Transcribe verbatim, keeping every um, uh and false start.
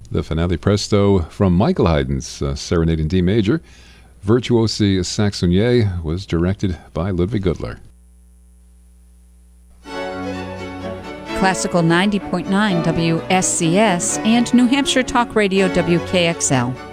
The finale presto from Michael Haydn's uh, Serenade in D Major, Virtuosi Saxonier, was directed by Ludwig Gudler. Classical ninety point nine W S C S and New Hampshire Talk Radio W K X L.